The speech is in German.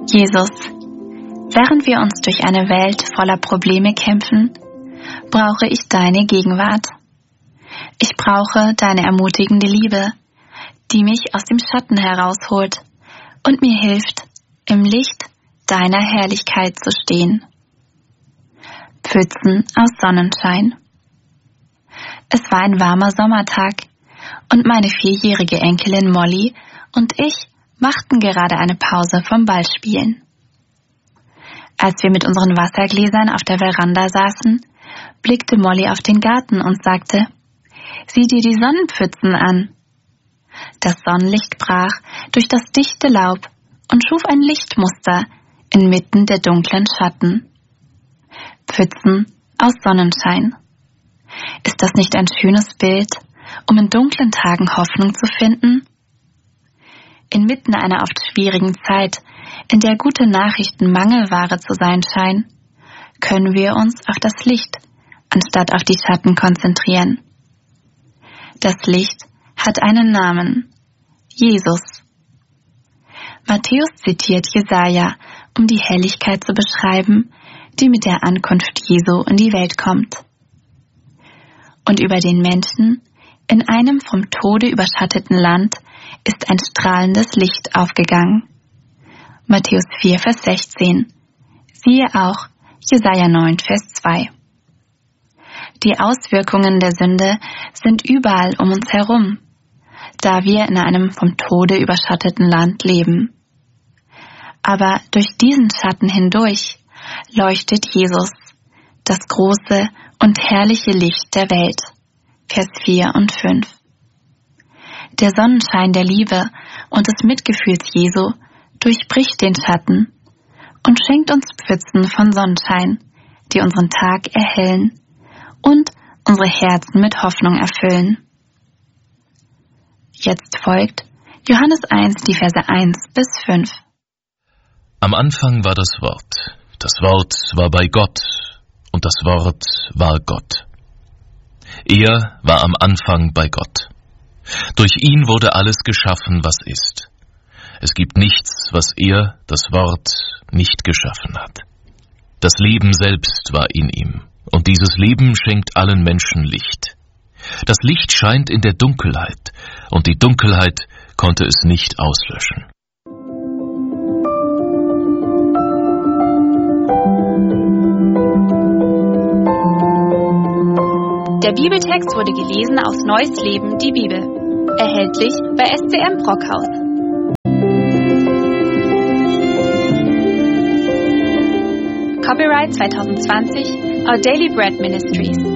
Jesus, während wir uns durch eine Welt voller Probleme kämpfen, brauche ich deine Gegenwart. Ich brauche deine ermutigende Liebe, die mich aus dem Schatten herausholt und mir hilft, im Licht deiner Herrlichkeit zu stehen. Pfützen aus Sonnenschein. Es war ein warmer Sommertag und meine 4-jährige Enkelin Molly und ich machten gerade eine Pause vom Ballspielen. Als wir mit unseren Wassergläsern auf der Veranda saßen, blickte Molly auf den Garten und sagte: Sieh dir die Sonnenpfützen an. Das Sonnenlicht brach durch das dichte Laub und schuf ein Lichtmuster inmitten der dunklen Schatten. Pfützen aus Sonnenschein. Ist das nicht ein schönes Bild, um in dunklen Tagen Hoffnung zu finden? Inmitten einer oft schwierigen Zeit, in der gute Nachrichten Mangelware zu sein scheinen, können wir uns auf das Licht anstatt auf die Schatten konzentrieren. Das Licht hat einen Namen: Jesus. Matthäus zitiert Jesaja, um die Helligkeit zu beschreiben, die mit der Ankunft Jesu in die Welt kommt. Und über den Menschen in einem vom Tode überschatteten Land ist ein strahlendes Licht aufgegangen. Matthäus 4, Vers 16. Siehe auch Jesaja 9, Vers 2. Die Auswirkungen der Sünde sind überall um uns herum, da wir in einem vom Tode überschatteten Land leben. Aber durch diesen Schatten hindurch leuchtet Jesus, das große und herrliche Licht der Welt. Vers 4 und 5. Der Sonnenschein der Liebe und des Mitgefühls Jesu durchbricht den Schatten und schenkt uns Pfützen von Sonnenschein, die unseren Tag erhellen und unsere Herzen mit Hoffnung erfüllen. Jetzt folgt Johannes 1, die Verse 1 bis 5. Am Anfang war das Wort war bei Gott, und das Wort war Gott. Er war am Anfang bei Gott. Durch ihn wurde alles geschaffen, was ist. Es gibt nichts, was er, das Wort, nicht geschaffen hat. Das Leben selbst war in ihm, und dieses Leben schenkt allen Menschen Licht. Das Licht scheint in der Dunkelheit, und die Dunkelheit konnte es nicht auslöschen. Der Bibeltext wurde gelesen aus Neues Leben, die Bibel. Erhältlich bei SCM Brockhaus. Copyright 2020, Our Daily Bread Ministries.